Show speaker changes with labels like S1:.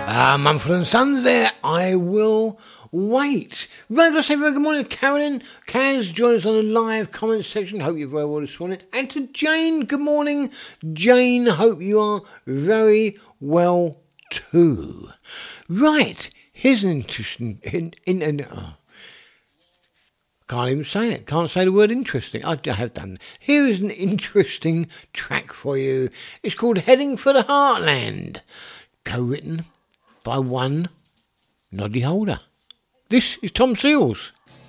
S1: Mumford & Sons there, I Will Wait. Right, I've got to say very good morning to Carolyn. Kaz, join us on the live comment section. Hope you're very well this morning. And to Jane, good morning. Jane, hope you are very well too. Right, here's an interesting... Can't even say it. Can't say the word interesting. I have done. Here is an interesting track for you. It's called Heading for the Heartland. Co-written by one Noddy Holder. This is Tom Seals.